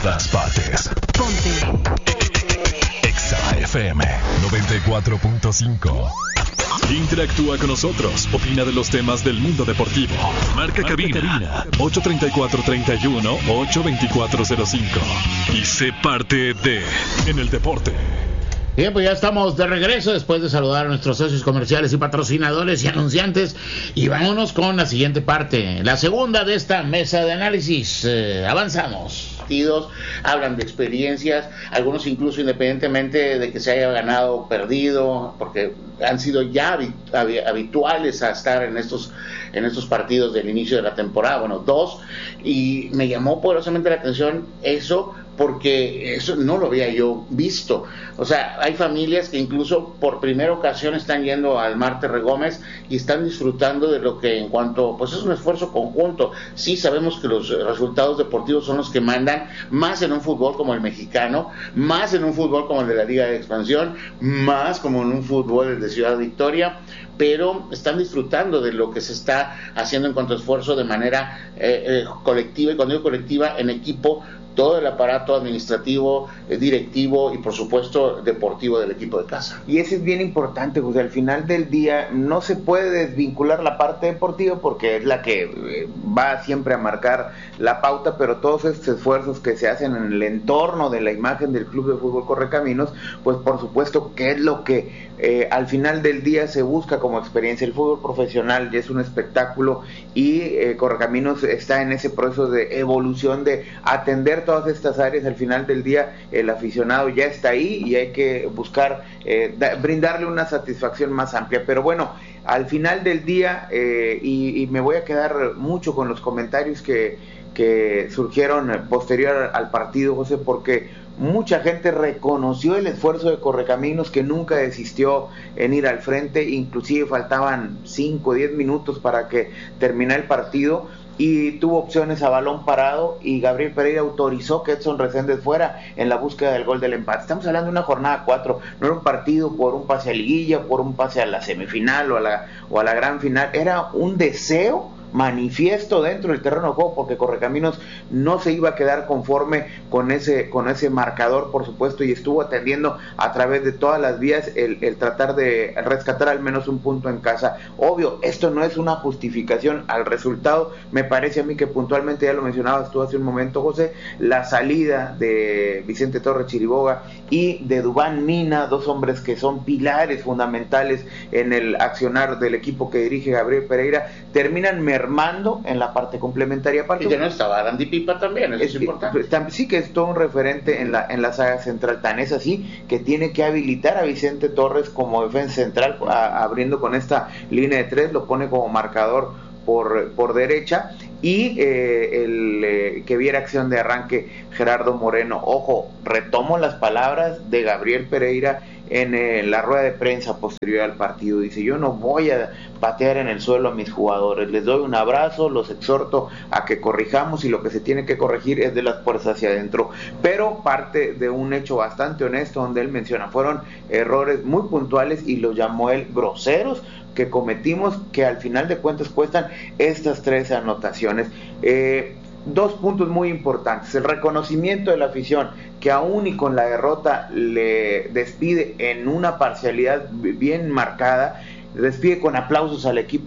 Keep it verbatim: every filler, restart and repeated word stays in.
todas partes. Ponte. Exa F M noventa y cuatro punto cinco. Interactúa con nosotros. Opina de los temas del mundo deportivo. Marca, Marca cabina, cabina ocho tres cuatro, tres uno, ocho dos cuatro cero cinco. Y sé parte de En el Deporte. Bien, pues ya estamos de regreso después de saludar a nuestros socios comerciales y patrocinadores y anunciantes. Y vámonos con la siguiente parte, la segunda de esta mesa de análisis. Eh, avanzamos. Hablan de experiencias, algunos incluso independientemente de que se haya ganado o perdido, porque han sido ya habituales a estar en estos en estos partidos del inicio de la temporada, bueno, dos, y me llamó poderosamente la atención eso, porque eso no lo había yo visto. O sea, hay familias que incluso por primera ocasión están yendo al Marte Regómez y están disfrutando de lo que en cuanto, pues es un esfuerzo conjunto. Sí sabemos que los resultados deportivos son los que mandan, más en un fútbol como el mexicano, más en un fútbol como el de la Liga de Expansión, más como en un fútbol el de Ciudad Victoria, pero están disfrutando de lo que se está haciendo en cuanto a esfuerzo de manera eh, eh, colectiva, y cuando digo colectiva, en equipo, todo el aparato administrativo, eh, directivo y por supuesto deportivo del equipo de casa. Y eso es bien importante, José. Al final del día no se puede desvincular la parte deportiva porque es la que eh, va siempre a marcar la pauta, pero todos estos esfuerzos que se hacen en el entorno de la imagen del Club de Fútbol Correcaminos, pues por supuesto que es lo que eh, al final del día se busca como experiencia. El fútbol profesional ya es un espectáculo y eh, Correcaminos está en ese proceso de evolución, de atender todas estas áreas. Al final del día el aficionado ya está ahí y hay que buscar eh, da, brindarle una satisfacción más amplia. Pero bueno, al final del día eh, y, y me voy a quedar mucho con los comentarios que, que surgieron posterior al partido, José, porque mucha gente reconoció el esfuerzo de Correcaminos, que nunca desistió en ir al frente, inclusive faltaban cinco o diez minutos para que terminara el partido y tuvo opciones a balón parado y Gabriel Pereira autorizó que Edson Reséndez fuera en la búsqueda del gol del empate. Estamos hablando de una jornada cuatro, no era un partido por un pase a liguilla, por un pase a la semifinal o a la, o a la gran final, era un deseo manifiesto dentro del terreno de juego, porque Correcaminos no se iba a quedar conforme con ese con ese marcador, por supuesto, y estuvo atendiendo a través de todas las vías el, el tratar de rescatar al menos un punto en casa. Obvio, esto no es una justificación al resultado. Me parece a mí que puntualmente, ya lo mencionabas tú hace un momento, José, la salida de Vicente Torres Chiriboga y de Dubán Mina, dos hombres que son pilares fundamentales en el accionar del equipo que dirige Gabriel Pereira, terminan mermando en la parte complementaria. Y que no estaba Randy Pipa también, eso es, es importante. Sí, que es todo un referente en la en la saga central, tan es así que tiene que habilitar a Vicente Torres como defensa central, a, abriendo con esta línea de tres, lo pone como marcador por, por derecha, y eh, el eh, que viera acción de arranque Gerardo Moreno. Ojo, retomo las palabras de Gabriel Pereira en eh, la rueda de prensa posterior al partido. Dice: yo no voy a patear en el suelo a mis jugadores, les doy un abrazo, los exhorto a que corrijamos, y lo que se tiene que corregir es de las puertas hacia adentro. Pero parte de un hecho bastante honesto donde él menciona, fueron errores muy puntuales y los llamó él groseros que cometimos, que al final de cuentas cuestan estas tres anotaciones. Eh, dos puntos muy importantes: el reconocimiento de la afición, que aún y con la derrota le despide en una parcialidad bien marcada, despide con aplausos al equipo